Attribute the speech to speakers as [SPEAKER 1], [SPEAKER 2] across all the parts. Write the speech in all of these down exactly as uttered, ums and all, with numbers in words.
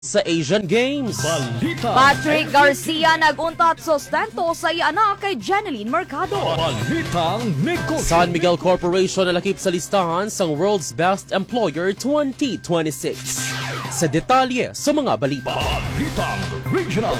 [SPEAKER 1] Sa Asian Games.
[SPEAKER 2] Balita.
[SPEAKER 3] Patrick Garcia naguntat sustento sa anak kay Jeneline Mercado.
[SPEAKER 2] Balitang negosyo.
[SPEAKER 1] San Miguel Corporation nalakip sa listahan sa World's Best Employer twenty twenty-six. Sa detalye sa mga balita.
[SPEAKER 2] Balitang regional.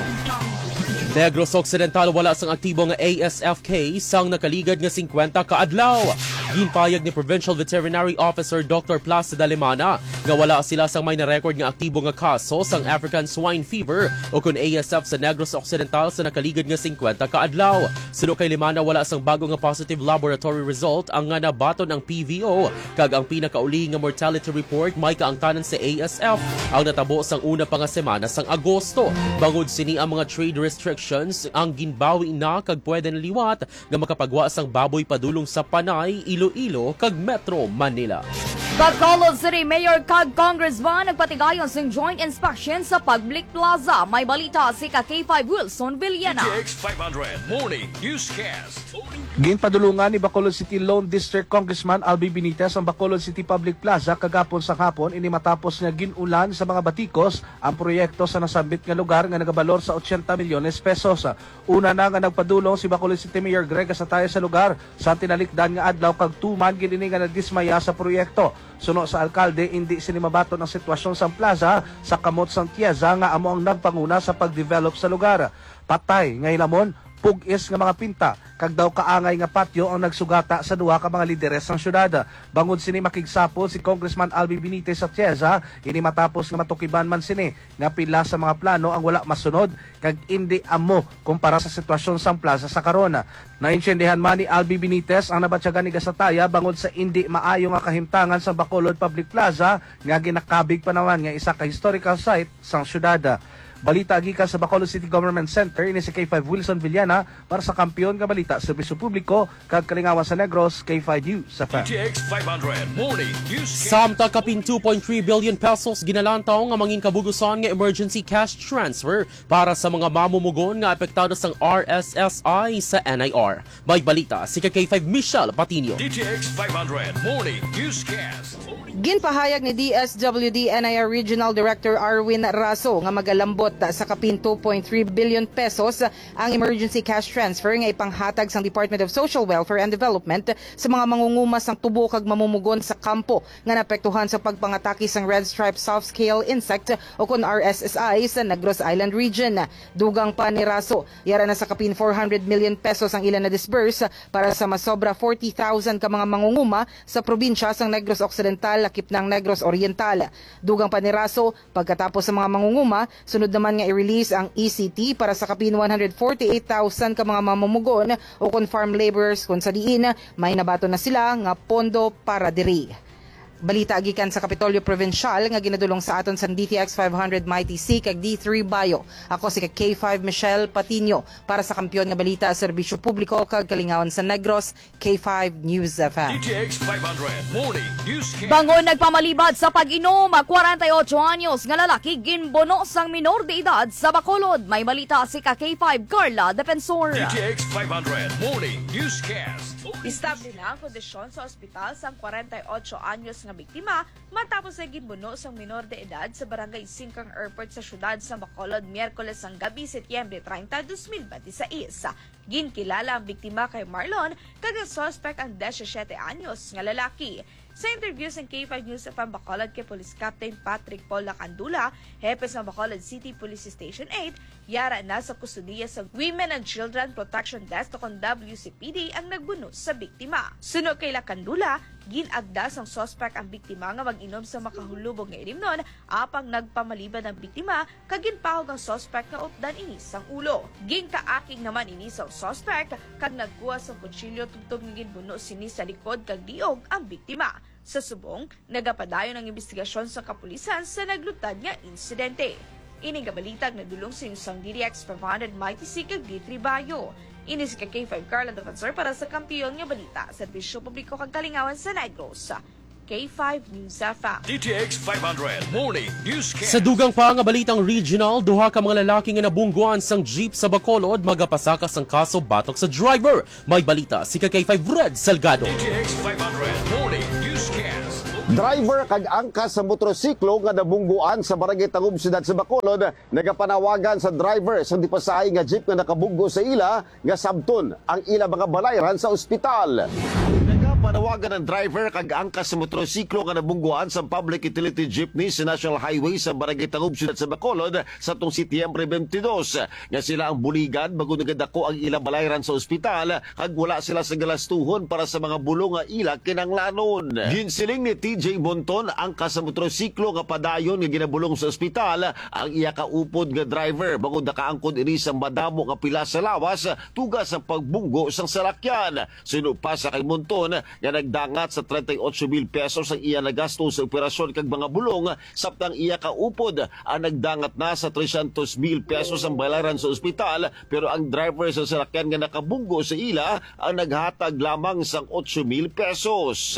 [SPEAKER 1] Negros Occidental wala sang aktibo nga A S F K sang nakaligad nga fifty ka adlaw. Ginpayag ni Provincial Veterinary Officer Doctor Placida Limana nga wala sila sang may na-record nga aktibo nga kaso sang African Swine Fever o kun A S F sa Negros Occidental sa nakaligad nga fifty ka adlaw. Suno kay Limana wala sang bago nga positive laboratory result ang nga nabaton ang P V O kag ang pinakauli nga mortality report may kaangtanan sa A S F ang natabo sang una pa nga semana sang Agosto. Bangod sini ang mga trade restrictions ang ginbawi na kag pwede na liwat nga makapagwa sang baboy padulong sa Panay, Iloilo kag Metro Manila.
[SPEAKER 3] Bacolod City Mayor kag Congressman nagpatigayon sing joint inspection sa Public Plaza. May balita si K five Wilson Villena.
[SPEAKER 2] D T X five hundred Morning Newscast.
[SPEAKER 4] Ginpadulungan ni Bacolod City Lone District Congressman Albi Benitez ang Bacolod City Public Plaza kagapon sa hapon ini matapos nga ginulan sa mga batikos ang proyekto sa nasambit nga lugar nga nagabalor sa eighty milyones pesos. Una na nga nagpadulong si Bacolod City Mayor Greg Asataya sa lugar sa tinalikdan nga adlaw kag tuman gid ini nga nadismaya sa proyekto. Suno sa alkalde, hindi sinimabato ng sitwasyon sa plaza sa kamot sang Tieza nga amo ang nagpanguna sa pagdevelop sa lugar. Patay nga ilamon, pugis nga mga pinta, kag daw kaangay nga patio ang nagsugata sa duha ka mga lideres ng syudad. Bangod sini makigsapol si Congressman Albi Benitez sa Tieza, ini matapos nga matukiban man sini nga pila sa mga plano ang wala masunod kag indi amo kumpara sa sitwasyon sang plaza sa karon. Naintindihan man ni Albi Benitez ang nabatyagan ni Gasataya bangod sa indi maayo nga kahimtangan sa Bacolod Public Plaza nga ginakabig pa naman nga isa ka historical site sang syudad. Balita gikan sa Bacolod City Government Center ini si K five Wilson Villena para sa kampiyon nga balita serbisyo publiko kag kalingawan sa Negros K five News sa
[SPEAKER 2] D T X five hundred Morning Newscast.
[SPEAKER 1] Samtang kapin two point three billion pesos ginalantaw nga mangin kabugusan nga emergency cash transfer para sa mga mamumugon nga apektado sang R S S I sa N I R. May balita si K five Michelle Patinio.
[SPEAKER 2] D T X five hundred Morning Newscast.
[SPEAKER 5] Ginpahayag ni D S W D N I R Regional Director Arwin Raso nga magalambot sa kapin two point three billion pesos ang emergency cash transfer nga ipanghatag sang Department of Social Welfare and Development sa mga mangunguma sang tubo kag mamumugon sa kampo nga naapektuhan sa pagpangatake sang red stripe soft scale insect o kun R S S I sa Negros Island Region. Dugang pa ni Raso, yara na sa kapin four hundred million pesos ang ilan na disburse para sa masobra forty thousand ka mga mangunguma sa probinsya sang Negros Occidental lakip ng Negros Oriental. Dugang pa ni Raso, pagkatapos sa mga mangunguma, sunod naman nga i-release ang E C T para sa kapin one hundred forty-eight thousand ka mga mamumugon o kung farm laborers kung sa diin may nabato na sila nga pondo para diri. Balita gikan sa Kapitolyo Provincial nga ginadulong sa aton sa D T X five hundred Mighty C kag D three Bayo. Ako si K five Michelle Patinio para sa kampiyon nga balita serbisyo publiko kag kalingawan sa Negros K five News F M.
[SPEAKER 2] D T X five hundred Morning Newscast.
[SPEAKER 3] Bangon nagpamalibad sa pag-inom, forty-eight anyos nga lalaki ginbono sang minor de edad sa Bacolod. May balita si K five Carla Defensor.
[SPEAKER 2] D T X five hundred Morning Newscast.
[SPEAKER 6] Estable na ang kondisyon sa ospital sang forty-eight anyos nga biktima matapos ay ginbuno sang minor de edad sa barangay Singkang Airport sa syudad sa Bacolod Miyerkules ang gabi Setyembre thirty, twenty twenty-six. Ginkilala ang biktima kay Marlon kag ang suspect ang seventeen anyos nga lalaki. Sa interview sa K five News F M Bacolod kay Police Captain Patrick Paul Lacandula, hepe sa Bacolod City Police Station eight, yara na sa kustudiya sa Women and Children Protection Desk o W C P D ang nagbuno sa biktima. Suno kay Lacandula, ginagdas ang suspect ang biktima nga mag-inom sa makahulubong nga ilimnon apang nagpamalibad ang biktima kag ginpahog ang suspect nga updan inis ang ulo. Ginkaaking naman inis ang suspect kag nagkuha sa kutsilyo tungtong nga ginbuno sini sa likod kag diog ang biktima. Sa subong, nagapadayon ang investigasyon sa kapulisan sa naglutad nga insidente. Ining kabalitag na dulong sa isang D T X five hundred Mighty C kag D three Bayo. Ini si K five Carla Defensor para sa kampiyon nga balita, serbisyo publiko kag kalingawan sa Negros. K five News F M.
[SPEAKER 2] D T X five hundred Morning Newscast.
[SPEAKER 1] Sa dugang pa nga balitang regional, duha ka mga lalaki nga nabungguan sang jeep sa Bacolod magapasaka sang kaso batok sa driver. May balita si K five Red Salgado.
[SPEAKER 2] D T X five hundred Morning Newscast.
[SPEAKER 7] Driver kag angkas sa motorsiklo nga nabungguan sa barangay Tangub, siyudad sa Bacolod, nagapanawagan sa driver sa dipasahay nga jeep nga nakabunggo sa ila nga sabton ang ila mga balayran sa ospital. Nagapanawagan ng driver kag angkas sa motorsiklo nga nabungguan sa public utility jeepney sa National Highway sa barangay Tangub, siyudad sa Bacolod sa tong Setyembre twenty-dos nga sila ang buligan bago nagadako ang ila balayran sa ospital kag wala sila sa galastuhon para sa mga bulong nga ila kinanglanon. Ginsiling ni T J Bonton ang sa motorsiklo nga padayon nga ginabulong sa ospital ang iya kaupod nga driver bago nakaangkod iri sa madamo nga pila sa lawas tuga sa pagbunggo sang salakyan. Sinupa sa kay Bonton nga nagdangat sa thirty-eight mil pesos ang iya nagasto sa operasyon kag mga bulong samtang iya kaupod ang nagdangat na sa three hundred mil pesos ang bayaran sa ospital pero ang driver sa salakyan nga nakabunggo sa ila ang naghatag lamang sang eight mil pesos.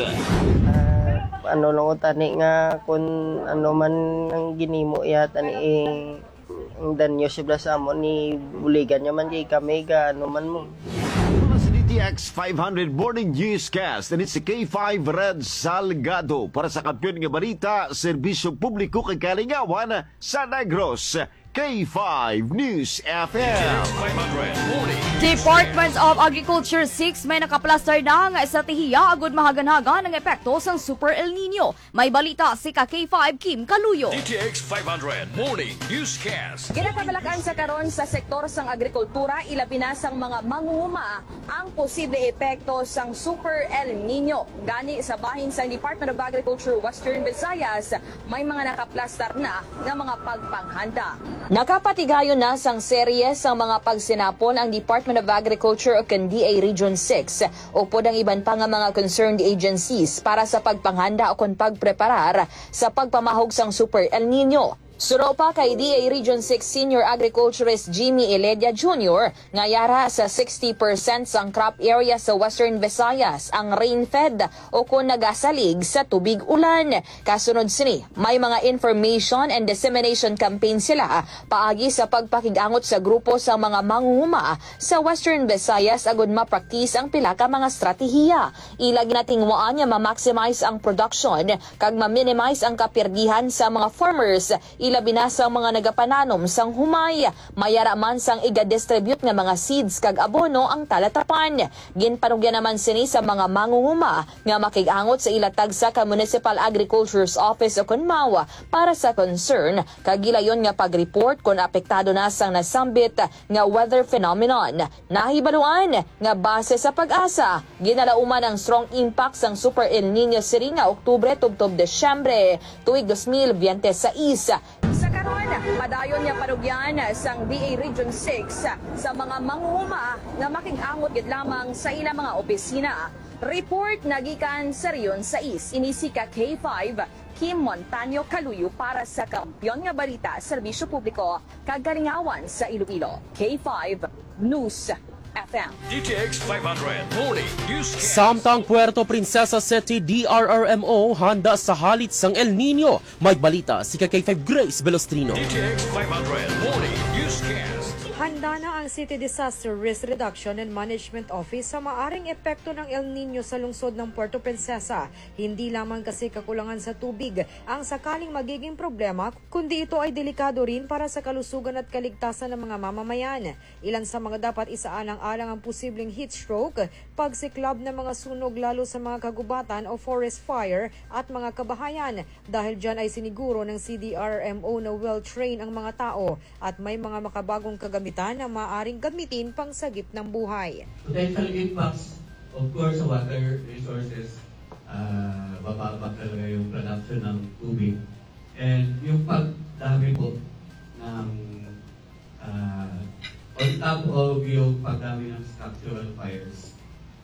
[SPEAKER 8] Ano lang tani nga kung ano man ang ginimo ya tani ang danyo si Blasamo ni buligan niya man kay kami ga ano man mo.
[SPEAKER 7] Sa D T X five hundred Morning Newscast and it's a K five Red Salgado para sa kampiyon nga balita, serbisyo publiko kay kalingawan sa Negros. K five News F M.
[SPEAKER 2] five hundred Morning
[SPEAKER 3] Department of Agriculture six may nakaplaster na nga estratehiya agud mahaganhaga ng epekto sang Super El Nino. May balita si ka K five Kim Kaluyo.
[SPEAKER 2] D T X five hundred Morning Newscast.
[SPEAKER 9] Ginakabalakan sa karon sa sektor sang agrikultura ilabi na sang mga mangunguma ang posible epekto sang Super El Nino. Gani sa bahin sang Department of Agriculture Western Visayas may mga nakaplastar na nga mga pagpanghanda. Nakapatigayon na sang serye sang mga pagsinapon ang Department of Agriculture o D A Region six o pod ang iban pa nga mga concerned agencies para sa pagpanghanda o kon pagpreparar sa pagpamahog sang Super El Nino. Suro pa kay D A Region six Senior Agriculturist Jimmy Eledia Junior nga yara sa sixty percent sang crop area sa Western Visayas ang rain-fed o kung nagasalig sa tubig ulan. Kasunod sini, may mga information and dissemination campaign sila paagi sa pagpakigangot sa grupo sa mga mangunguma sa Western Visayas agud mapraktis ang pila ka mga stratehiya. Ilag natingwaan nga ma-maximize ang production kag ma-minimize ang kapirdihan sa mga farmers ilabi na sa mga nagapananom sang humay, mayara man sang iga-distribute nga mga seeds kag abono ang talatapan. Ginpanugyan naman sini sa mga mangunguma nga makigangot sa ilatag sa Municipal Agriculture's Office o Kunmawa para sa concern kag gilayon nga pag-report kung apektado na sang nasambit nga weather phenomenon. Nahibaluan nga base sa pag-asa, ginalauman ang strong impact sang Super El Nino siri nga Oktubre tubtob Desyembre tuig twenty twenty-six. Sa karon, padayon niya panugyan sang D A Region six sa mga mangunguma nga makigangot gid lamang sa ilang mga opisina. Report nagikan sa Riyon sais. Inisi ka K five Kim Montaño Kaluyo para sa Kampiyon nga Balita, Serbisyo Publiko, Kagalingawan sa Iloilo. K five News F M.
[SPEAKER 2] D T X five hundred Morning Newscast.
[SPEAKER 1] Samtang Puerto Princesa City D R R M O handa sa halit sang El Nino. May balita si ka K five Grace Velostrino.
[SPEAKER 2] D T X five hundred Morning Newscast.
[SPEAKER 10] Handa na ang City Disaster Risk Reduction and Management Office sa maaring epekto ng El Nino sa lungsod ng Puerto Princesa. Hindi lamang kasi kakulangan sa tubig ang sakaling magiging problema, kundi ito ay delikado rin para sa kalusugan at kaligtasan ng mga mamamayan. Ilan sa mga dapat isaalang-alang ang posibleng heat stroke, pagsiklab ng mga sunog lalo sa mga kagubatan o forest fire at mga kabahayan. Dahil dyan ay siniguro ng C D R R M O na well-trained ang mga tao at may mga makabagong kagamitan na maaaring gamitin pang sagip ng buhay.
[SPEAKER 11] Potential impacts, of course, sa water resources, uh, bababa talaga yung production ng tubig. And yung pagdami po ng, uh, on top of yung pagdami ng structural fires,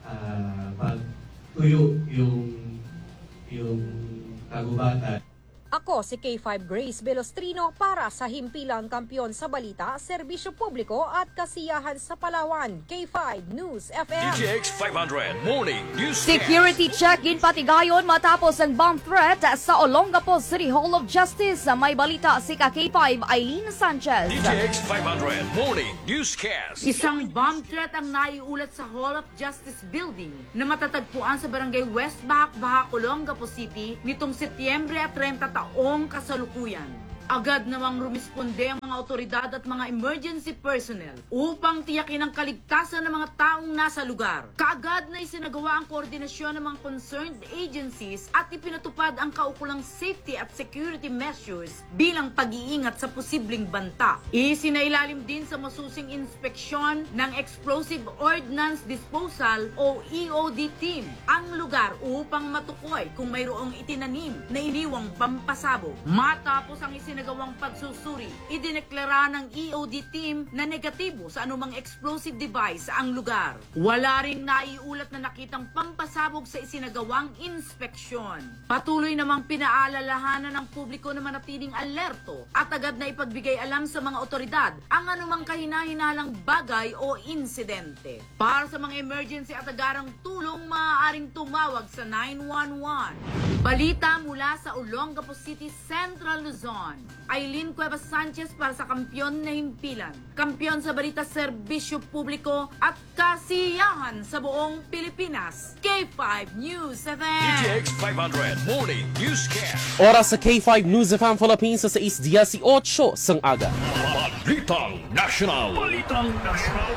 [SPEAKER 11] uh, pag tuyo yung, yung kagubatan.
[SPEAKER 10] Ako si K five Grace Belostrino para sa himpilang kampiyon sa balita, serbisyo publiko at kasiyahan sa Palawan. K five News F M.
[SPEAKER 2] D J X five hundred Morning Newscast.
[SPEAKER 3] Security check ginpatigayon matapos ang bomb threat sa Olongapo City Hall of Justice. May balita si K five Eileen Sanchez.
[SPEAKER 2] D J X five hundred Morning Newscast.
[SPEAKER 12] Isang bomb threat ang naiulat sa Hall of Justice Building na matatagpuan sa Barangay West Bahak-Bahak, Olongapo City nitong Setyembre at thirty taong kasalukuyan. Agad namang rumisponde ang mga otoridad at mga emergency personnel upang tiyakin ang kaligtasan ng mga taong nasa lugar. Kaagad na isinagawa ang koordinasyon ng mga concerned agencies at ipinatupad ang kaukulang safety at security measures bilang pag-iingat sa posibleng banta. Isinailalim din sa masusing inspeksyon ng Explosive Ordnance Disposal o E O D team ang lugar upang matukoy kung mayroong itinanim na iniwang pampasabog. Matapos ang isinagawa nagawang pagsusuri, idineklara ng E O D team na negatibo sa anumang explosive device sa ang lugar. Wala ring naiulat na nakitang pampasabog sa isinagawang inspeksyon. Patuloy namang pinaalalahanan ng publiko na manatiling alerto at agad na ipagbigay alam sa mga otoridad ang anumang kahina-hinalang bagay o insidente. Para sa mga emergency at agarang tulong, maaaring tumawag sa nine one one. Balita mula sa Olongapo City, Central Luzon. Eileen Cuevas Sanchez para sa Kampiyon na Himpilan. Kampiyon sa balita, serbisyo publiko at kasiyahan sa buong Pilipinas. K five News F M.
[SPEAKER 2] D J X five hundred Morning Newscast.
[SPEAKER 1] Oras sa K five News F M Philippines sa sais dieciocho sang aga.
[SPEAKER 2] Balitang National. Balitang National.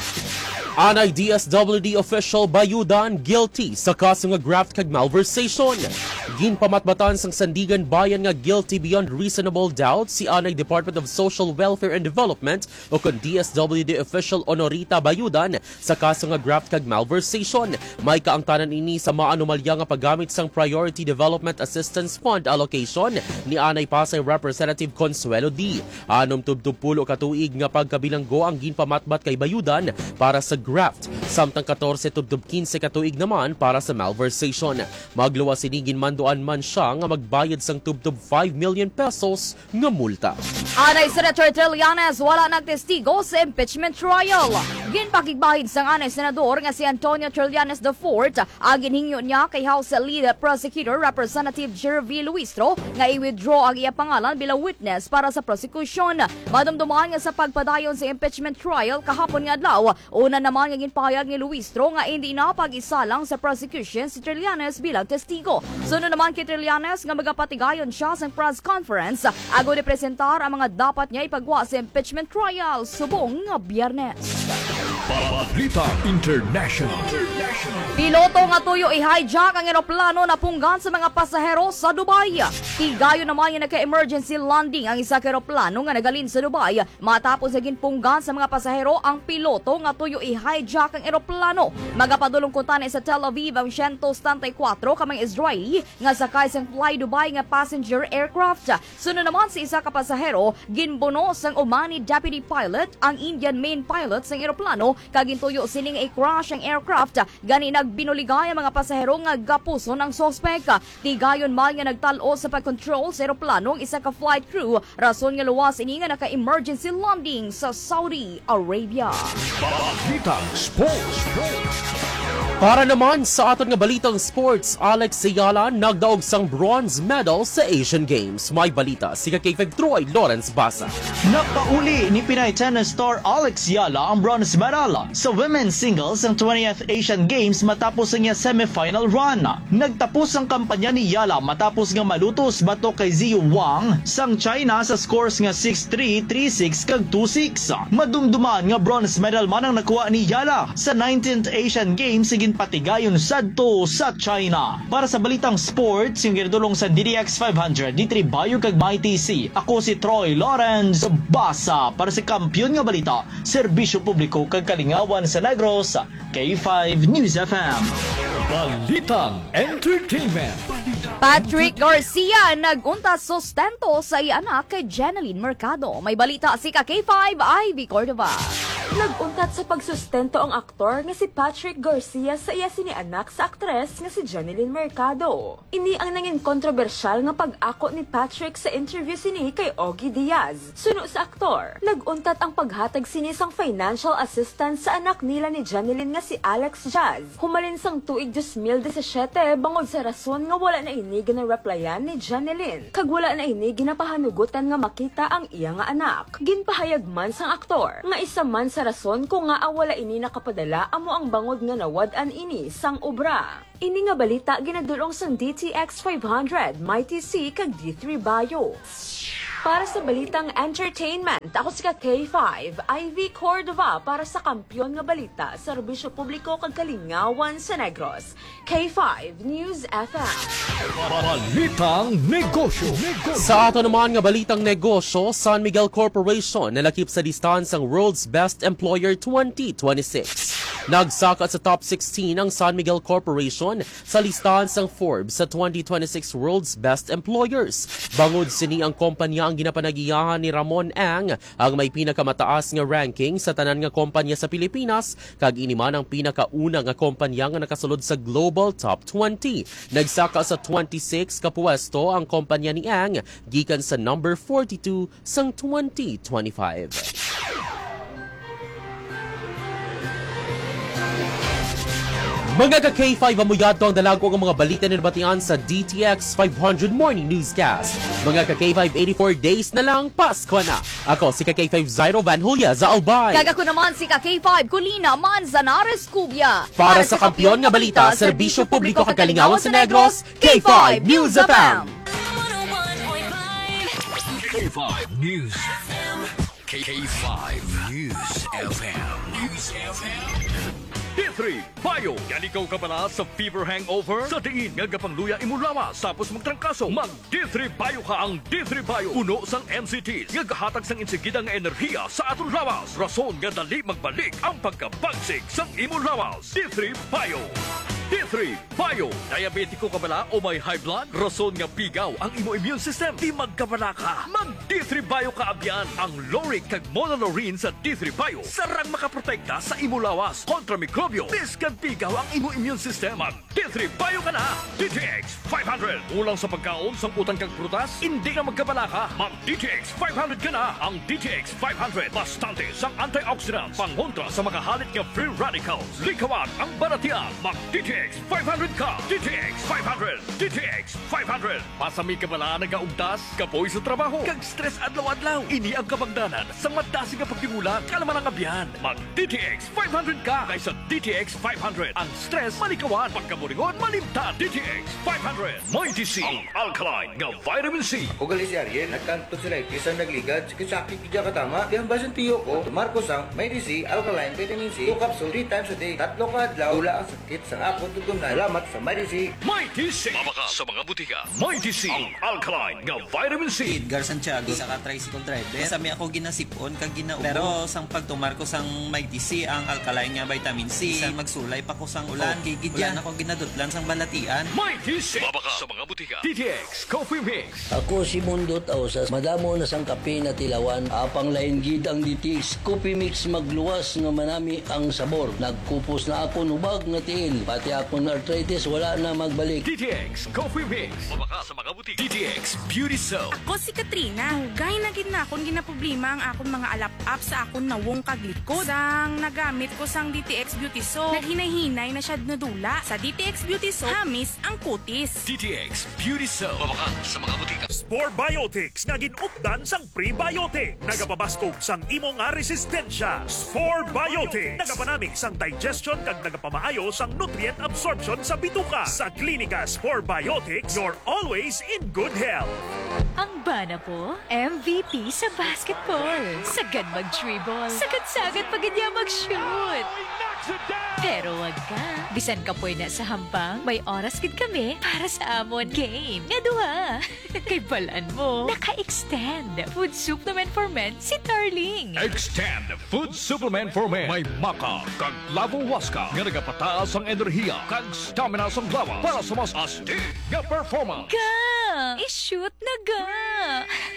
[SPEAKER 1] Anay D S W D official bayudan guilty sa kaso nga graft kag malversation. Ginpamatbatan sang Sandigan Bayan nga guilty beyond reasonable doubt si Anay Department of Social Welfare and Development o kon D S W D official Honorita Bayudan sa kaso nga graft kag malversation. May kaangtanan ini sa maanomalya nga paggamit sang Priority Development Assistance Fund allocation ni Anay Pasay Representative Consuelo D. Anom tubtub-pulo katuig nga pagkabilanggo ang ginpamatbat kay Bayudan para sa graft. Samtang fourteen tubtub quince katuig naman para sa malversation. Magluwas sinigin manduan man siya nga magbayad sang tubtub five million pesos nga multa.
[SPEAKER 3] Anay Senator Trillanes wala nagtestigo sa impeachment trial. Ginpakigbahid sang anay senador nga si Antonio Trillanes the fourth ang ginhingyo niya kay House Lead Prosecutor Representative Jervy Luistro nga i-withdraw ang iya pangalan bilang witness para sa prosecution. Madumduman nga sa pagpadayon sa impeachment trial kahapon nga adlaw, una naman nga ginpahayag ni Luistro nga hindi na pag-isalang sa prosecution si Trillanes bilang testigo. Sunod naman kay Trillanes nga magapatigayon siya sa press conference ago ni presentar ang mga dapat niya ipagwa sa impeachment trial subong nga Biyernes.
[SPEAKER 2] Balita International.
[SPEAKER 3] Piloto nga tuyo i-hijack ang eroplano na punggan sa mga pasahero sa Dubai. Tigayo naman yung nagka-emergency landing ang isa ka eroplano nga nagalin sa Dubai matapos naging punggan sa mga pasahero ang piloto nga tuyo i-hijack ang eroplano. Magapadulong kuntani sa Tel Aviv ang one seventy-four kamang Israeli nga sakay sang Fly Dubai nga passenger aircraft. Sunod naman si isa ka pasahero, ginbuno sang Omani deputy pilot ang Indian main pilot sang eroplano kagintuyo sining i-crash ang aircraft gani nagbinuligay ang mga pasahero nga gapuso ng sospek. Tigayon man nga nagtalo sa pag-control sa eroplano ang isa ka flight crew rason nga luwas ini nga naka-emergency landing sa Saudi Arabia.
[SPEAKER 2] Balitang Sports.
[SPEAKER 1] Para naman sa aton nga balitang sports, Alex Ayala nagdaog sang bronze medal sa Asian Games. May balita si K five Troy Lawrence Basa.
[SPEAKER 13] Nakauli ni Pinay tennis star Alex Ayala ang bronze medal sa women's singles ng twentieth Asian Games matapos ang semifinal run. Nagtapos ang kampanya ni Ayala matapos nga malutos bato kay Ziyu Wang sang China sa scores nga six three, three six kag two six. Madumduman nga bronze medal man ang nakuha ni Ayala sa nineteenth Asian Games sa patigayon sadto sa China. Para sa balitang sports, yung ginadulong sa D D X five hundred, D three Bayo kag M I T C. Ako si Troy Lawrence Basa para sa Kampiyon nga Balita, serbisyo publiko kag kalingawan sa Negros, K five News F M.
[SPEAKER 2] Balitang Entertainment.
[SPEAKER 3] Patrick Garcia nagunta sustento sa iya anak kay Jeneline Mercado. May balita si K five Ivy Cordova.
[SPEAKER 9] Naguntat sa pagsustento ang aktor nga si Patrick Garcia sa iya sinianak sa aktres nga si Janeline Mercado. Ini ang nanging kontrobersyal nga pag-ako ni Patrick sa interview sini kay Ogie Diaz. Suno sa aktor, naguntat ang paghatag sini sang financial assistance sa anak nila ni Janeline nga si Alex Jazz. Humalin sang tuig two thousand seventeen bangod sa rason nga wala na ini gina-replyan ni Janeline. Kag wala na ini ginapahanugutan nga makita ang iya nga anak. Ginpahayag man sang aktor nga isa man sa rason kung nga awala ini nakapadala amo ang bangod nga nawad-an ini sang obra. Ini nga balita ginadulong sang D T X five hundred, Mighty C kag D three Bio. Para sa balitang entertainment, ako si K five, Ivy Cordova para sa kampyon nga balita sa serbisyo publiko kag Kalingawan sa Negros. K five News F M.
[SPEAKER 2] Balitang Negosyo.
[SPEAKER 1] Sa ato naman nga balitang negosyo, San Miguel Corporation nalakip sa listahan sang World's Best Employer twenty twenty-six. Nagsakat sa top sixteen ang San Miguel Corporation sa listahan sang Forbes sa twenty twenty-six World's Best Employers. Bangod sini ang kompanya ang ginapanagiyahan ni Ramon Ang ang may pinakamataas nga ranking sa tanan nga kompanya sa Pilipinas, kag ini man ang pinakauna nga kompanya nga nakasulod sa Global Top twenty. Nagsaka sa twenty-six ka pwesto ang kompanya ni Ang gikan sa number forty-two sang twenty twenty-five. Mga ka-K five, amuyado ang dalago ang mga balita na nabatian sa D T X five hundred Morning Newscast. Mga ka-K five, eighty-four days na lang, Pasko na. Ako si ka-K five Zairo Van Julia za Albay.
[SPEAKER 3] Kagako naman si ka-K five Colina Manzanares Cubia.
[SPEAKER 1] Para, Para sa kampyon nga balita, serbisyo publiko kag Kalingawan sa Negros, K five News F M.
[SPEAKER 2] K five News F M. K five News F M. News F M. D three Bio. Yan ikaw ka pala sa fever hangover? Sa tingin nga gapangluya imo lawas tapos magtrangkaso. Mag D three Bio ka. Ang D three Bio puno sang N C Ts nga gahatag sang insigida nga enerhiya sa atong lawas. Rason nga dali magbalik ang pagkabagsik sang imo lawas. D three Bio. D three Bio. Diabetiko ka bala o may high blood? Rason nga pigaw ang imo immune system. Di magkabala ka. Mag D three Bio ka abyan. Ang Loric kag Monolaurin sa D three Bio sarang makaprotekta sa imo lawas kontra mikrobyo. Biskan pigaw ang imo immune system. Mag D three Bio ka na. D T X five hundred. Ulang sa pagkaon, samputan kag prutas, hindi na magkabala ka. Mag D T X five hundred ka na. Ang D T X five hundred bastante sang antioxidants pangontra sa makahalit nga free radicals. Likawan ang baratian. Mag D T X five hundred ka. D T X five hundred. D T X five hundred. Pasami ka bala nagaugdas, kapoy sa trabaho, kag stress adlaw-adlaw. Ini ang kabangdanan sa madasi nga pagdimula kalaman ang abyan. Mag D T X five hundred ka kaysa D T X five hundred. Ang stress malikawan, pagkaburingon malimtan. D T X five hundred. Mighty C, ang alkaline nga vitamin C.
[SPEAKER 14] Ugali si Ariel, nagkanto sila ikisa nagligad, sakit kidya katama. Di ang basan tiyo ko, Marcos ang Mighty C, alkaline vitamin C, two capsule, three times a day, tatlo ka adlaw, wala ang sakit sa akon tutunan. Salamat sa Mighty C.
[SPEAKER 2] Mighty C. Mabaka sa mga butika. Mighty C, ang alkaline nga vitamin C.
[SPEAKER 15] Edgar Santiago sa ka-tricycle driver. Sami ako ginasipon kag ginaubo. Pero sang pagtumar ko sang Mighty C ang alkaline nga vitamin C. Sang magsulay pa ko sang ulan, oh, gigidyan ako ginadutlan sang balatian.
[SPEAKER 2] Mighty C. Mabaka sa mga butika. D T X Coffee Mix.
[SPEAKER 16] Ako si Mundot Ausas. Madamo na sang kape na tilawan. Apang lain gid ang D T X Coffee Mix magluwas nga manami ang sabor. Nagkupos na ako nubag nga tiil. Pati ako na arthritis wala na magbalik.
[SPEAKER 2] D T X Coffee Mix. Mabaka sa mga butika. D T X Beauty Soap.
[SPEAKER 17] Ako si Katrina. Hugay na gid na akong ginaproblema ang akong mga alap-up sa akong nawong kaglikod. Sang nagamit ko sang D T X Beauty Soap, naghinay-hinay na siya nadula. Sa D T X Beauty Soap, hamis ang kutis.
[SPEAKER 2] D T X Beauty Soap. Mabaka sa mga butika.
[SPEAKER 18] Spore Biotics nga ginupdan sang prebiotic. Nagapabaskog sang imo nga resistensya. Spore Biotics. Nagapanamig sang digestion kag nagapamaayo sang nutrient absorption sa bituka. Sa klinika Spore Biotics, you're always in good health.
[SPEAKER 19] Ang bana po, M V P sa basketball. Sagad mag-dribble. Sagad-sagad pag niya mag-shoot. Pero wag ka. Bisan ka po na sa hampang, may oras gid kami para sa amon game. Nga duha. Kay balaan mo, naka-extend food supplement for men si Darling.
[SPEAKER 2] Extend food supplement for men. May maka kag lavo waska nga nagapataas ang enerhiya kag stamina sa lawas para sa mas astig nga performance.
[SPEAKER 19] Ga! I-shoot na ga!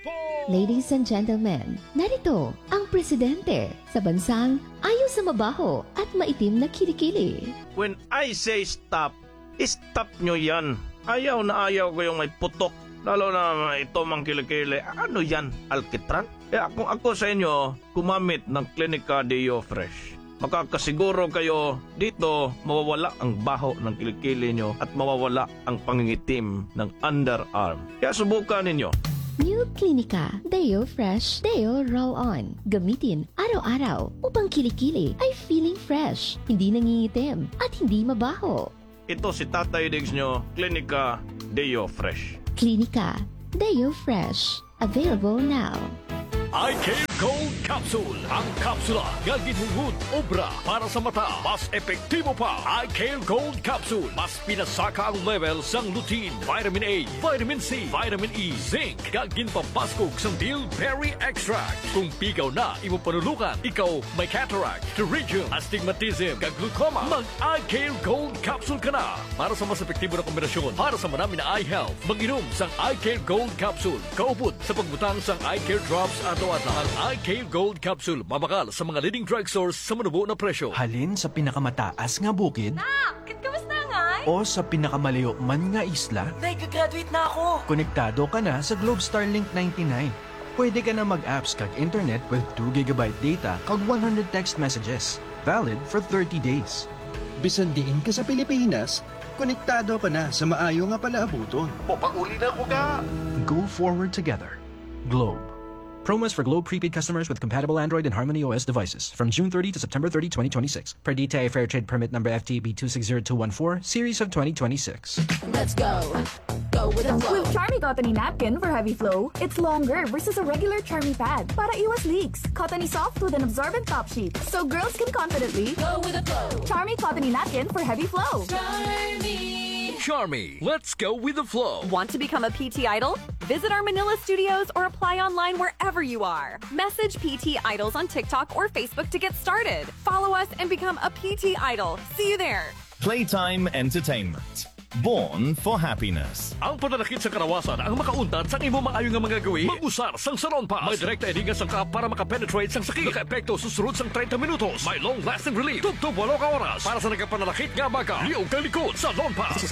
[SPEAKER 20] Ladies and gentlemen, narito ang presidente sa bansang ayaw sa mabaho at maitim na kilikili.
[SPEAKER 21] When I say stop, stop nyo yan. Ayaw na ayaw ko yung may putok. Lalo na ito mang kilikili. Ano yan? Alkitran? Kaya kung ako sa inyo, gumamit ng Clinica Deo Fresh. Makakasiguro kayo dito mawawala ang baho ng kilikili nyo at mawawala ang pangingitim ng underarm. Kaya subukan ninyo.
[SPEAKER 20] New Clinica Deo Fresh Deo Roll-On. Gamitin araw-araw upang kilikili ay feeling fresh, hindi nangingitim at hindi mabaho.
[SPEAKER 21] Ito si Tatay Diggs nyo, Clinica Deo Fresh.
[SPEAKER 20] Clinica Deo Fresh. Available now.
[SPEAKER 2] I-Care Gold Capsule. Ang kapsula nga ginhungod obra para sa mata. Mas epektibo pa. I-Care Gold Capsule. Mas pinasaka ang level sang lutein, vitamin A, vitamin C, vitamin E, zinc. Gagin pampaskog sang bilberry extract. Kung pigaw na imo panulukan, ikaw may cataract, pterygium, astigmatism, kag glaucoma, mag-I-Care Gold Capsule ka na. Para sa mas epektibo na kombinasyon, para sa marami na eye health, mag-inom sang I-Care Gold Capsule. Kaupod sa pagbutang sang I-Care Drops at ang I-Care Gold Capsule, mabakal sa mga leading drugstores sa manubo na presyo.
[SPEAKER 22] Halin sa pinakamataas nga bukid
[SPEAKER 23] Nak, kamusta nga?
[SPEAKER 22] o sa pinakamalayo man nga isla,
[SPEAKER 23] Nag-graduate na ako.
[SPEAKER 22] konektado ka na sa Globe Starlink ninety-nine. Pwede ka na mag-apps kag internet with two gigabyte data kag one hundred text messages. Valid for thirty days.
[SPEAKER 24] Bisan diin ka sa Pilipinas, konektado ka na sa maayo nga palaabuton.
[SPEAKER 22] Papakuli na ko ka! Go forward together. Globe. Promos for Globe prepaid customers with compatible Android and Harmony O S devices from June thirtieth to September thirtieth, twenty twenty-six. Per D T I Fair Trade Permit number F T B two six zero two one four, series of twenty twenty-six.
[SPEAKER 23] Let's go. Go with the flow.
[SPEAKER 25] With Charmy Cottony Napkin for heavy flow, it's longer versus a regular Charmy pad para iwas leaks. Cottony soft with an absorbent top sheet, so girls can confidently
[SPEAKER 23] Go with the flow.
[SPEAKER 25] Charmy Cottony Napkin for heavy flow.
[SPEAKER 23] Charmy.
[SPEAKER 2] Charmy, let's go with the flow.
[SPEAKER 26] Want to become a P T Idol? Visit our Manila studios or apply online wherever you are. Message P T Idols on TikTok or Facebook to get started. Follow us and become a P T Idol. See you there.
[SPEAKER 27] Playtime Entertainment. Born for happiness.
[SPEAKER 2] Ang pananakit sa karawasan ang makauntad sa imo maayo nga mga gawi. Mag-usar sang Salon Pass. May direkta ediga sang ka para makapenetrate sang sakit. Naka-epekto susunod sang thirty minutos. May long-lasting relief. Tugtog walo ka oras. Para sa nagkapananakit nga baga. Liog kang likod. Salon Pass.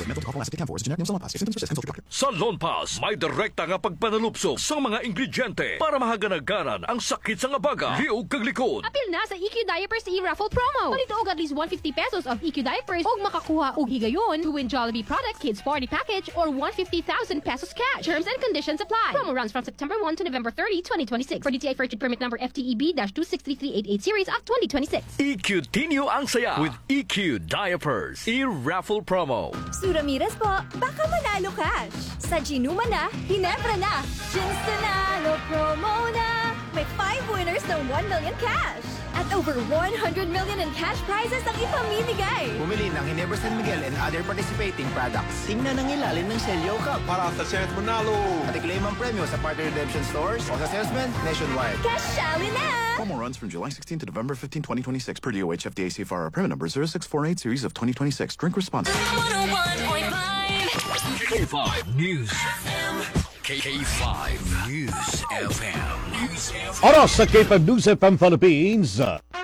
[SPEAKER 2] Salon Pass. May direkta nga pagpanalupso sa mga ingrediente para mahaganagaran ang sakit sa nga baga. Liog kang likod.
[SPEAKER 28] Apil na sa E Q Diapers e-raffle promo. Palito og at least one hundred fifty pesos of E Q Diapers og makakuha og higayon to win Jollibee product kids party package or one hundred fifty thousand pesos cash. Terms and conditions apply. Promo runs from September first to November thirtieth, twenty twenty-six. For D T I Fair Trade Permit number F T E B two six three three eight eight series of twenty twenty-six.
[SPEAKER 2] E Q Tinyo ang saya with E Q Diapers e-raffle promo.
[SPEAKER 25] Suramires po, baka manalo cash. Sa Ginuma na, Hinebra na, Gins Nanalo promo na. May five winners ng one million cash. At over one hundred million in cash prizes ang ipamimigay.
[SPEAKER 29] Bumili ng Ginebra San Miguel and other participating products. Tingnan ang ilalim ng Celio Cup para sa Senate Manalo. At i-claim ang premyo sa partner redemption stores o sa salesman nationwide.
[SPEAKER 25] Cashali na!
[SPEAKER 30] Promo runs from July sixteenth to November fifteenth, twenty twenty-six per D O H F D A C F R. Permit number zero six four eight series of twenty twenty-six. Drink responsibly.
[SPEAKER 23] one oh one point five
[SPEAKER 2] K five News. K five News F M. News F M.
[SPEAKER 31] Oras sa K five News F M Philippines.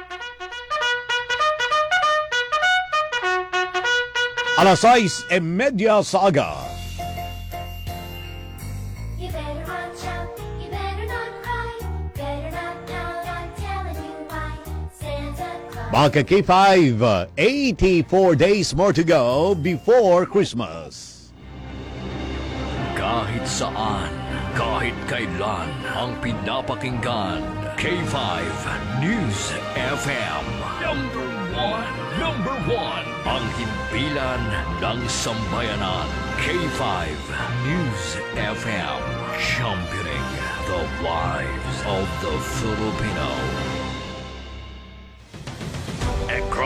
[SPEAKER 31] Alas sais e media sa aga.
[SPEAKER 23] You better watch out, you better not cry, better not doubt, I'm telling you why. Santa Claus.
[SPEAKER 31] Mga ka K five, eighty-four days more to go before Christmas.
[SPEAKER 2] Kahit saan, kahit kailan, ang pinapakinggan. K five News F M. Number one. Number one. Ang himpilan ng sambayanan. K five News F M. Championing the lives of the Filipino. Across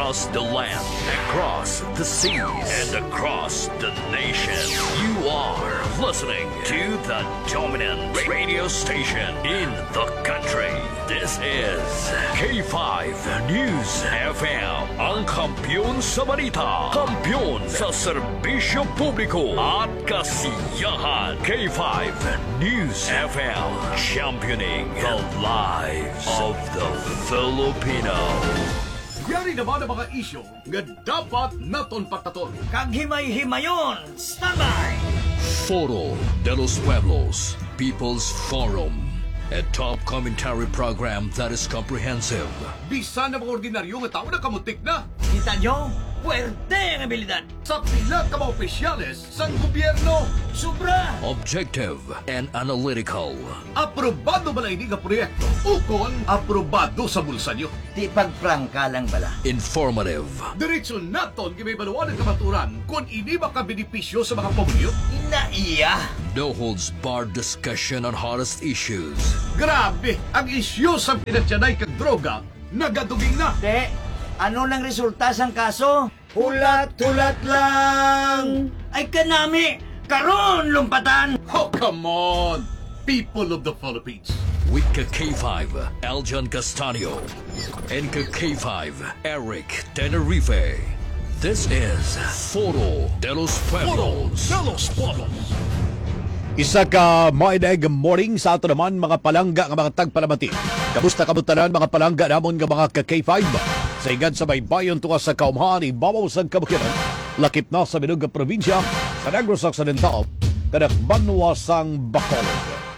[SPEAKER 2] across the land, across the seas, and across the nation. You are listening to the dominant radio station in the country. This is K five News F M. Ang kampiyon sa balita, kampiyon sa serbisyo publiko at kasiyahan. K five News F M, championing the lives of the Filipino.
[SPEAKER 3] Yari naman ang mga isyo nga dapat naton pataton.
[SPEAKER 4] Kag himay-himayon, standby!
[SPEAKER 2] Foro de los Pueblos, People's Forum. A top commentary program that is comprehensive.
[SPEAKER 3] Bisan na mga ordinaryo nga tao na kamutik na.
[SPEAKER 4] Kita nyo? Puerte ang abilidad.
[SPEAKER 3] Sa pila ka mga opisyales sa gobyerno.
[SPEAKER 4] Sobra!
[SPEAKER 2] Objective and analytical.
[SPEAKER 3] Aprobado ba na ini nga proyekto? Ukon, aprobado sa bulsa nyo.
[SPEAKER 4] Di pagprangka lang bala.
[SPEAKER 2] Informative.
[SPEAKER 3] Diretso naton kay baluan ng kamaturan kung ini makabenepisyo sa mga pamilyo.
[SPEAKER 4] Naiya!
[SPEAKER 2] No holds barred discussion on hottest issues.
[SPEAKER 3] Grabe! Ang isyu sa pinatyanay kag droga, nagaduging na.
[SPEAKER 4] Te, ano nang resulta sang kaso? Hulat-hulat lang! Ay kanami! Karon lumpatan!
[SPEAKER 3] Oh, come on! People of the Philippines.
[SPEAKER 2] With K five, Aljon Castanio. And K five, Eric Tenerife. This is Foro de los Pueblos.
[SPEAKER 3] Foro de los Pueblos.
[SPEAKER 31] Isa ka maayong morning sa ato naman mga palangga nga mga tagpalamati. Kamusta kabutanan mga palangga namon nga mga ka-K five? Sa igad sa baybayon tuwa sa kaumhan, ibabaw sa kabukiran. Lakip na sa minug nga probinsya sa Negros Occidental, kanak Banwasang Bacolod.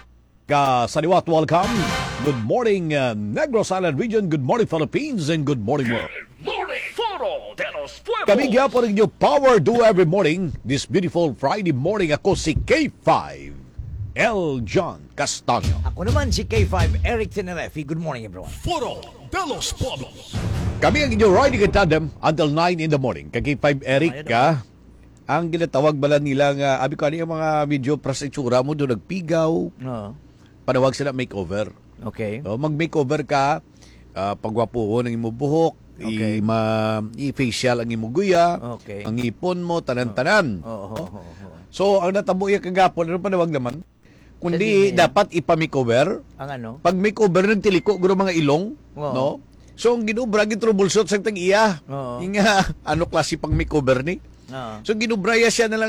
[SPEAKER 31] Ka saliwat, welcome. Good morning, uh, Negros Island Region. Good morning, Philippines. And good morning, world.
[SPEAKER 2] Foro de los Pueblos.
[SPEAKER 31] Kami gyapon ninyo Power Do every morning. This beautiful Friday morning, ako si K five, Aljon Castanio.
[SPEAKER 4] Ako naman si K five, Eric Tenerife. Good morning, everyone.
[SPEAKER 3] Foro de los Pueblos.
[SPEAKER 31] Kami ang inyo riding in tandem until nine in the morning. Kay K five, Eric ka. Ang ginatawag bala nila nga, abi ko ano yung mga video pras itsura mo doon nagpigaw.
[SPEAKER 4] Oo.
[SPEAKER 31] Panawag sila makeover.
[SPEAKER 4] Okay.
[SPEAKER 31] So, mag-makeover ka, uh, pagwapuhon ang imo buhok,
[SPEAKER 4] Okay.
[SPEAKER 31] i, ma, i-facial ang imo guya,
[SPEAKER 4] Okay.
[SPEAKER 31] ang ipon mo, tanan-tanan.
[SPEAKER 4] Oo. Oh, oh, oh.
[SPEAKER 31] So, ang natabo iya kagapon, ano panawag naman? Kundi dapat ipa-makeover.
[SPEAKER 4] Ang ano?
[SPEAKER 31] Pag makeover ng tiliko, guro mga ilong,
[SPEAKER 4] Oo.
[SPEAKER 31] no? So, ang ginubra, gitroubleshot sa tag-iya.
[SPEAKER 4] Oo.
[SPEAKER 31] Nga, ano klase pang makeover ni?
[SPEAKER 4] Oo.
[SPEAKER 31] So, ginubraya siya na lang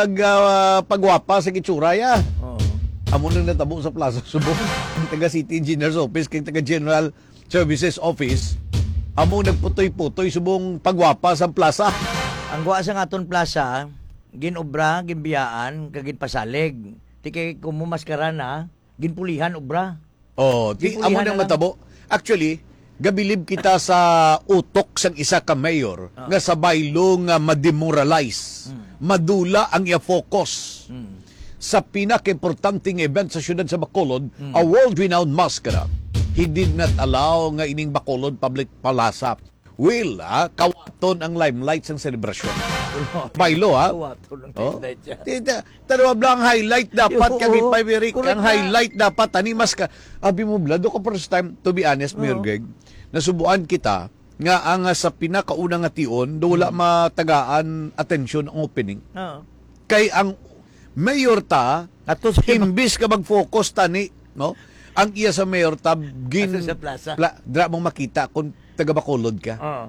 [SPEAKER 31] nagpagwapa sa kitsuraya.
[SPEAKER 4] Oo.
[SPEAKER 31] Amo nang natabo sa Plaza Subo. Ang taga City Engineer's Office, kay taga General Services Office, amo nagputoy-putoy subong pagwapa sa plaza.
[SPEAKER 4] Ang guwa sa aton plaza, ginobra, ginbiyaan, kagin pasalig. Ti kay kumumaskara na, ginpulihan obra.
[SPEAKER 31] Oh, di amo nang matabo. Actually, gabilib kita sa utok sang isa ka mayor
[SPEAKER 4] Oh.
[SPEAKER 31] nga sa baylo nga ma-demoralize.
[SPEAKER 4] Hmm.
[SPEAKER 31] Madula ang iya-focus.
[SPEAKER 4] Hmm.
[SPEAKER 31] Sa pinaka-importanting event sa syudad sa Bacolod,
[SPEAKER 4] Hmm.
[SPEAKER 31] a world-renowned maskara. He did not allow nga ining Bacolod Public Plaza. Will, ha? Kawaton ang limelight sa selebrasyon. Baylo, ha?
[SPEAKER 4] Kawaton ang
[SPEAKER 31] Oh.
[SPEAKER 4] limelight siya.
[SPEAKER 31] Tita, Tanawa lang highlight dapat
[SPEAKER 4] Oo,
[SPEAKER 31] kami pa Eric.
[SPEAKER 4] correct
[SPEAKER 31] Ang
[SPEAKER 4] na.
[SPEAKER 31] highlight dapat animas ka. Abi mo blado ko first time to be honest, Mayor
[SPEAKER 4] Oo.
[SPEAKER 31] Greg. Nasubuan kita nga ang uh, sa pinakaunang nga tion do wala
[SPEAKER 4] Hmm.
[SPEAKER 31] matagaan attention ang opening.
[SPEAKER 4] Oo.
[SPEAKER 31] Kay ang mayor ta imbis ka mag-focus tani, no? Ang iya sa mayor ta gin
[SPEAKER 4] Ato sa plaza.
[SPEAKER 31] pla, dra mong makita kung taga Bacolod ka.
[SPEAKER 4] Oo.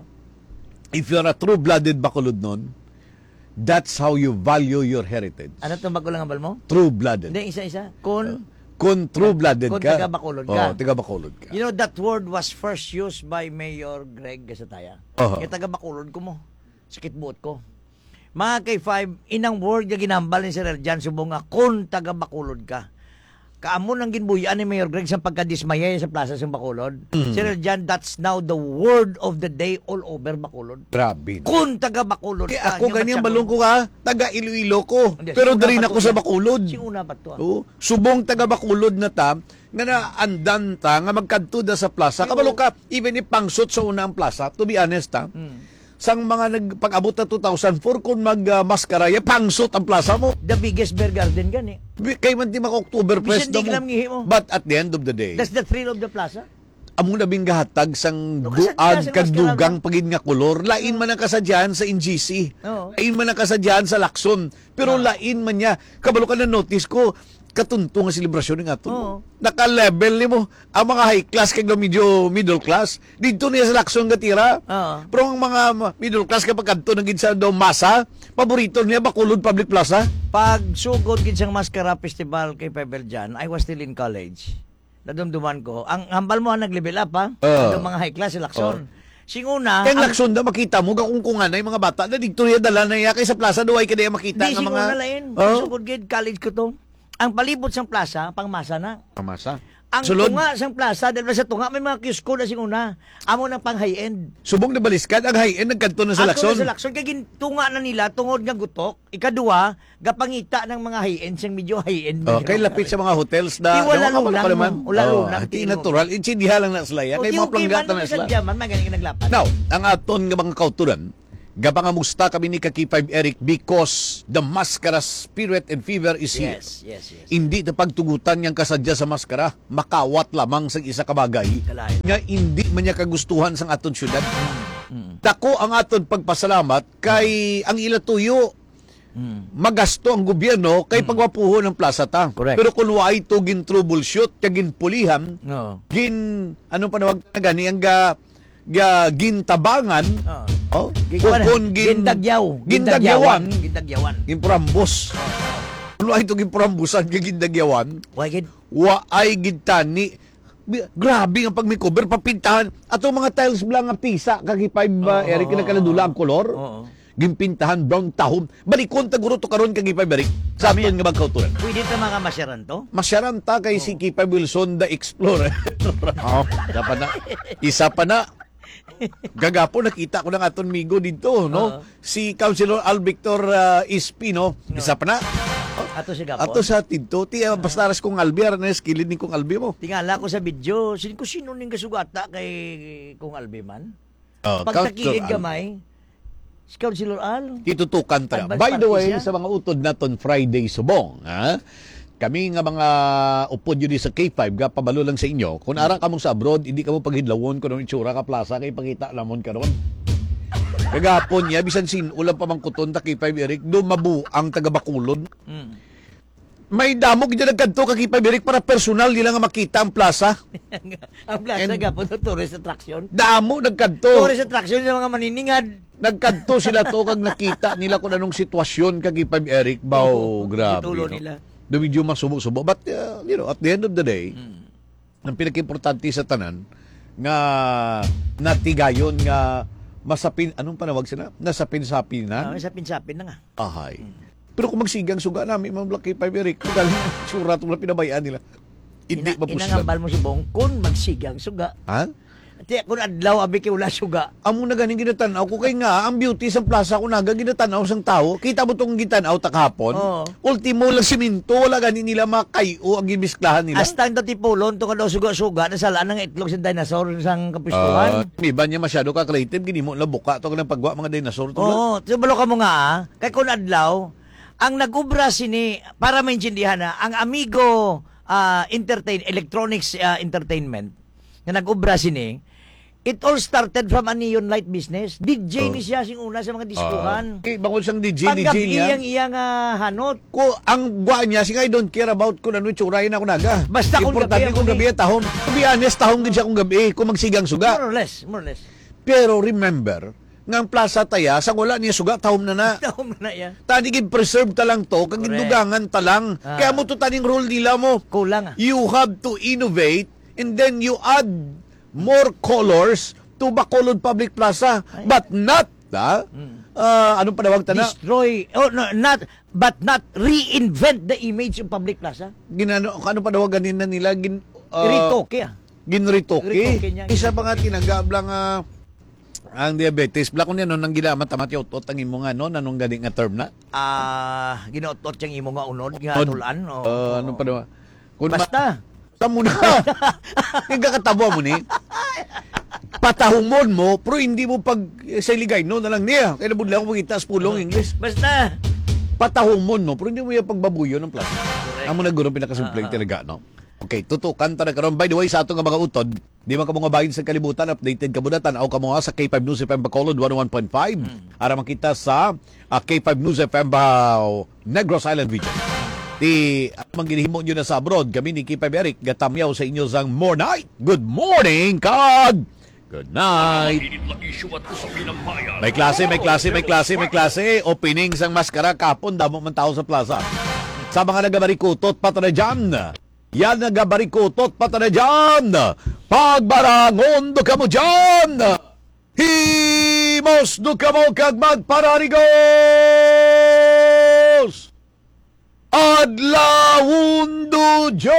[SPEAKER 31] If you're a true-blooded Bacolod nun, that's how you value your heritage.
[SPEAKER 4] Ano itong bago lang ang bal mo?
[SPEAKER 31] True-blooded.
[SPEAKER 4] Hindi, isa-isa. Kung,
[SPEAKER 31] Kung true-blooded
[SPEAKER 4] kung
[SPEAKER 31] ka.
[SPEAKER 4] taga Bacolod ka.
[SPEAKER 31] Oh, taga Bacolod ka.
[SPEAKER 4] You know, that word was first used by Mayor Greg Gasataya.
[SPEAKER 31] Oo.
[SPEAKER 4] Kaya taga Bacolod ko mo. Sakit buot ko. Mga kay five, inang word nga ginambal ni Sir Jan subong nga kung taga Bacolod ka. Kaamo nang ginbuyan ni Mayor Greg sa pagkadismaya sa plaza sa Bacolod.
[SPEAKER 31] Mm.
[SPEAKER 4] Sir Jan, that's now the word of the day all over Bacolod.
[SPEAKER 31] Grabe.
[SPEAKER 4] Kung taga Bacolod
[SPEAKER 31] Kaya
[SPEAKER 4] ka.
[SPEAKER 31] ako
[SPEAKER 4] yung
[SPEAKER 31] ganyan
[SPEAKER 4] matyagon.
[SPEAKER 31] balong ko ka, taga Iloilo ko.
[SPEAKER 4] Hindi,
[SPEAKER 31] Pero
[SPEAKER 4] si una
[SPEAKER 31] dari
[SPEAKER 4] pa
[SPEAKER 31] na
[SPEAKER 4] to
[SPEAKER 31] ko sa
[SPEAKER 4] yan.
[SPEAKER 31] Bacolod.
[SPEAKER 4] Si una pa to. ah.
[SPEAKER 31] Oo. Subong taga Bacolod na ta, nga naandan ta, nga magkanto da sa plaza. Kabalo ka, even if pangsot sa unang plaza, to be honest ha,
[SPEAKER 4] Hmm.
[SPEAKER 31] sang mga nagpag-abot na two thousand four kung mag-maskara, uh, pangsot ang plaza mo.
[SPEAKER 4] The biggest beer garden gan eh.
[SPEAKER 31] Kay man di maka-Oktoberfest
[SPEAKER 4] Bisan di
[SPEAKER 31] na
[SPEAKER 4] ka lang ngihi mo.
[SPEAKER 31] But at the end of the day,
[SPEAKER 4] That's the thrill of the plaza.
[SPEAKER 31] amo na bing gahatag sang
[SPEAKER 4] kasadya
[SPEAKER 31] duag
[SPEAKER 4] sa
[SPEAKER 31] kag
[SPEAKER 4] maskara,
[SPEAKER 31] dugang pagid nga kolor. Lain man ang kasadyahan sa N G C.
[SPEAKER 4] Oo.
[SPEAKER 31] Lain man ang kasadyahan sa Lacson. Pero lain man niya. Kabalo ka na notice ko, katunto nga selebrasyon nga to.
[SPEAKER 4] Oo.
[SPEAKER 31] Naka-level ni mo ang mga high class kag medyo middle class. Dito niya sa Lacson nga tira.
[SPEAKER 4] Oo.
[SPEAKER 31] Pero ang mga middle class kapag kadto naging sa daw masa, paborito niya Bacolod Public Plaza.
[SPEAKER 4] Pag sugod gid sang Mascara Festival kay Pebble Jan, I was still in college. Nadumduman ko. Ang hambal mo ang nag-level up ha.
[SPEAKER 31] Uh,
[SPEAKER 4] ang mga high class sa Lacson. Singuna,
[SPEAKER 31] Kaya ang Lacson da makita mo kakungkungan na yung mga bata na dito niya dala na iya kay sa plaza duway ka na makita
[SPEAKER 4] Di
[SPEAKER 31] ng mga
[SPEAKER 4] singuna lain.
[SPEAKER 31] Oh.
[SPEAKER 4] Sugod gid college ko to. Ang palibot sang plaza, pangmasa na.
[SPEAKER 31] Pamasa.
[SPEAKER 4] Ang
[SPEAKER 31] Sulod.
[SPEAKER 4] tunga sang plaza, dahil sa tunga may mga kiosco na singuna. Amo nang pang high-end.
[SPEAKER 31] Subong na baliskad ang high-end nagkanto na sa
[SPEAKER 4] Ato
[SPEAKER 31] Lacson.
[SPEAKER 4] na sa Lacson kay tunga na nila tungod nga gutok. Ikaduwa, gapangita ng mga high-end sang medyo high-end.
[SPEAKER 31] Oh, kay lapit sa mga hotels da.
[SPEAKER 4] Di wala
[SPEAKER 31] Nawa ka
[SPEAKER 4] lulang
[SPEAKER 31] pa naman.
[SPEAKER 4] mo. Wala
[SPEAKER 31] Oh,
[SPEAKER 4] lulang,
[SPEAKER 31] di
[SPEAKER 4] di
[SPEAKER 31] natural. Insindiha lang na sila yan. Kay mga planggata na sila.
[SPEAKER 4] Diyaman, magaling naglapat.
[SPEAKER 31] Now, ang aton nga mga kauturan, gapangamusta kami ni Kaki five Eric because the Mascara spirit and fever is here.
[SPEAKER 4] Yes, yes, yes.
[SPEAKER 31] Hindi na pagtugutan niyang kasadya sa maskara, makawat lamang sa isa kabagay.
[SPEAKER 4] Kalahin.
[SPEAKER 31] Nga hindi man niya kagustuhan sang aton syudad.
[SPEAKER 4] Mm.
[SPEAKER 31] Dako ang aton pagpasalamat kay ang ilatuyo
[SPEAKER 4] Mm.
[SPEAKER 31] magasto ang gobyerno kay pagwapuho ng plaza ta.
[SPEAKER 4] Correct.
[SPEAKER 31] Pero kung waay to gin troubleshoot, kaya gin pulihan,
[SPEAKER 4] No.
[SPEAKER 31] gin, ano pa nawag na gani, ang ga, ga gintabangan,
[SPEAKER 4] Oh.
[SPEAKER 31] oh,
[SPEAKER 4] Gin-
[SPEAKER 31] kung gin,
[SPEAKER 4] Gindagyaw.
[SPEAKER 31] gindagyawan,
[SPEAKER 4] Gindagyawan.
[SPEAKER 31] ginprambos. Kung waay to ginprambusan, kaya gindagyawan,
[SPEAKER 4] Why gid?
[SPEAKER 31] waay gintani, Bi- grabe ang pagmikover, papintahan. Ato mga tiles blang nga pisa, kagi five, uh,
[SPEAKER 4] Oo,
[SPEAKER 31] Eric,
[SPEAKER 4] oo,
[SPEAKER 31] kinakaladula ang kolor.
[SPEAKER 4] Oo.
[SPEAKER 31] Gimpintahan, brown tahom. Balikon, taguro to karon kagi five, Eric. Sa aton nga magkauturan.
[SPEAKER 4] Pwede ta mga masyaran to?
[SPEAKER 31] Masyaran ta kay si Kipa Wilson the Explorer. Oh, isa pa na. Isa pa na. Gagapo nakita ko ng aton migo dito, no?
[SPEAKER 4] Oo.
[SPEAKER 31] Si Councilor Al Victor uh, Espino, isa pa na.
[SPEAKER 4] Ato si Gapon.
[SPEAKER 31] Ato sa tinto, ti uh, bastaras kong Albi, na skilid ni kong Albi mo.
[SPEAKER 4] Tingala ko sa video, sin ko sino ning kasugata kay Kung Albi man.
[SPEAKER 31] Oh,
[SPEAKER 4] Pagtakilid
[SPEAKER 31] Councilor Al.
[SPEAKER 4] gamay, si Councilor Al.
[SPEAKER 31] Itutukan ta.
[SPEAKER 4] Advance
[SPEAKER 31] By the
[SPEAKER 4] party
[SPEAKER 31] way,
[SPEAKER 4] siya.
[SPEAKER 31] sa mga utod naton Friday subong, ha? Kami nga mga upod yun sa K five, ga pabalo lang sa inyo. Kung arang ka mong sa abroad, hindi ka mo paghidlawon kung anong itsura ka plaza, kay pangita lamon ka ron. Kagapon niya, bisan sin, ulang pa mang kuton ta K five, Eric, dumabu ang taga-Bacolod.
[SPEAKER 4] Mm.
[SPEAKER 31] May damog dyan nagkanto ka K five, Eric, para personal nila nga makita ang plaza.
[SPEAKER 4] Ang plaza Gapon, tourist attraction.
[SPEAKER 31] Damo nagkanto.
[SPEAKER 4] Tourist attraction ng mga maniningad.
[SPEAKER 31] Nagkanto sila to kag nakita nila kung anong sitwasyon kag K five, Eric. Bao, grabe.
[SPEAKER 4] Itulo
[SPEAKER 31] no?
[SPEAKER 4] nila.
[SPEAKER 31] The video masubo-subo. But, uh, you know, at the end of the day,
[SPEAKER 4] Mm.
[SPEAKER 31] ang pinaka-importante sa tanan, nga natigayon nga masapin, anong panawag sila? Nasapin-sapinan?
[SPEAKER 4] Ah, sapin-sapin na nga.
[SPEAKER 31] Ahay. Pero kung magsigang suga namin, mga Black K five, Eric, kung dahil sura itong pinabayaan nila, hindi
[SPEAKER 4] Ina,
[SPEAKER 31] mapuslan.
[SPEAKER 4] inangambal mo si Bong, kun magsigang suga.
[SPEAKER 31] Ha?
[SPEAKER 4] Ati, kun adlaw, abi kay wala suga.
[SPEAKER 31] Amo na ganing ginatanaw ko kay nga ang beauty sa plaza ko naga ginatanaw sang tao. Kita mo tong gitanaw ta kahapon.
[SPEAKER 4] Oo.
[SPEAKER 31] Ultimo lang siminto, wala gani nila makayo ang gimisklahan nila.
[SPEAKER 4] Astang to tipulon, tungkol daw suga-suga, nasala ng itlog sa dinosaur sang kapistuhan.
[SPEAKER 31] Uh, iba niya masyado ka creative, gini mo na buka to ng pagwa mga dinosaur to.
[SPEAKER 4] Oo, tubalo ka mo nga ah. Kay kun adlaw, ang nagubra sini para maintindihan na ang Amigo ah, Entertain Electronics ah, Entertainment na nagubra sini. It all started from a neon light business. D J
[SPEAKER 31] Oh.
[SPEAKER 4] ni siya sing una sa mga diskuhan.
[SPEAKER 31] Uh, okay, bangod sang D J, D J
[SPEAKER 4] Paggabi
[SPEAKER 31] niya.
[SPEAKER 4] iyang iyang ah, hanot.
[SPEAKER 31] Ko ang gwa niya sing I don't care about kung ano itsura na ako naga.
[SPEAKER 4] Basta kung
[SPEAKER 31] importante
[SPEAKER 4] gabi
[SPEAKER 31] kung
[SPEAKER 4] ako
[SPEAKER 31] gabi at tahom. To be honest, tahom din siya kung gabi kung magsigang suga.
[SPEAKER 4] More or less, more or less.
[SPEAKER 31] Pero remember, nga ang plaza taya, sa wala niya suga, tahom na na.
[SPEAKER 4] Tahom na yan.
[SPEAKER 31] Tani gid preserve ta lang to, kag
[SPEAKER 4] Correct.
[SPEAKER 31] indugangan ta lang.
[SPEAKER 4] Ah.
[SPEAKER 31] Kaya mo to taning role nila mo.
[SPEAKER 4] Kulang ah.
[SPEAKER 31] You have to innovate and then you add more colors to Bacolod Public Plaza, but not ha? Uh, anong panawag ta na?
[SPEAKER 4] Destroy, oh, no, not, but not reinvent the image of public plaza.
[SPEAKER 31] Ginano, ano panawagan nila nila gin uh,
[SPEAKER 4] Ritoke ah.
[SPEAKER 31] ginritoke.
[SPEAKER 4] Ritoke niya.
[SPEAKER 31] Isa pa nga tinagablang uh, ang diabetes. Blako niya no nang gilamat tamat yautot ang imo nga no nanong gani nga term na.
[SPEAKER 4] Ah, ginutot yang imo nga unod nga
[SPEAKER 31] Unod.
[SPEAKER 4] tulan. Oh,
[SPEAKER 31] Uh, anong panawag? Kung
[SPEAKER 4] Basta.
[SPEAKER 31] Tamo na. Nagkakatabo mo ni. Patahumon mo, pero hindi mo pag sa ligay, no, na lang niya. Kaya nabudla ako magitaas pulong English.
[SPEAKER 4] Basta.
[SPEAKER 31] Patahumon mo, pero hindi mo yung pagbabuyo ng plastic. Ang mo na guro pinakasimpleng
[SPEAKER 4] Ah, ah.
[SPEAKER 31] talaga, no? Okay, tutukan ta na karon. By the way, sa ato nga mga utod, di man ka mga bahin sa kalibutan, updated ka muna, tanaw ka mga sa K five News F M Bacolod one oh one point five. Hmm. Ara makita sa uh, K five News F M uh, Negros Island Region. Di ang ginihimo nyo na sa abroad, kami ni K five Eric, gatamyaw sa inyo sang more night. Good morning, kag! Good night. May klase, may klase, may klase, may klase. Opening sang maskara kapon, damo man tao sa plaza. Sa mga nagabarikutot pata na dyan. Yan nagabarikutot pata na dyan. Pagbarangon do ka mo dyan. Himos do ka mo kag magparanigos. Adlawundo Diyo!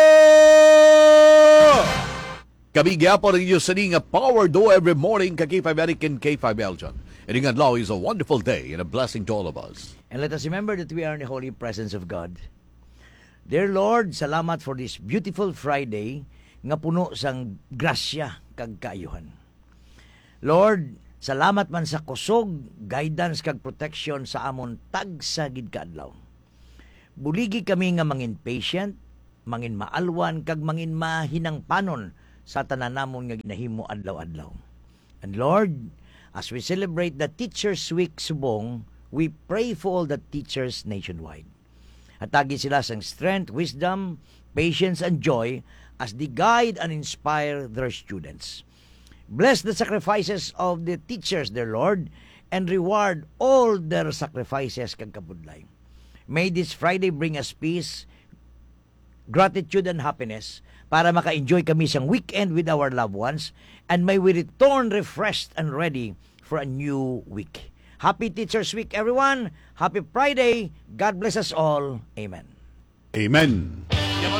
[SPEAKER 31] Kami gyapon ang inyo sa nga Power Do every morning ka K five Eric and K five Eljon. And nga law is a wonderful day and a blessing to all of us.
[SPEAKER 4] And let us remember that we are in the holy presence of God. Dear Lord, salamat for this beautiful Friday nga puno sang grasya kag kaayuhan. Lord, salamat man sa kusog, guidance kag protection sa amon tagsa gid kaadlaw. Buligi kami nga mangin patient, mangin maalwan, kag mangin mahinangpanon sa tanan namon nga ginahimo adlaw-adlaw. And Lord, as we celebrate the Teachers Week subong, we pray for all the teachers nationwide. Hatagi sila sang strength, wisdom, patience, and joy as they guide and inspire their students. Bless the sacrifices of the teachers, dear Lord, and reward all their sacrifices kag kabudlay. May this Friday bring us peace, gratitude, and happiness para maka-enjoy kami sang weekend with our loved ones, and may we return refreshed and ready for a new week. Happy Teachers Week, everyone. Happy Friday. God bless us all. Amen.
[SPEAKER 31] Amen.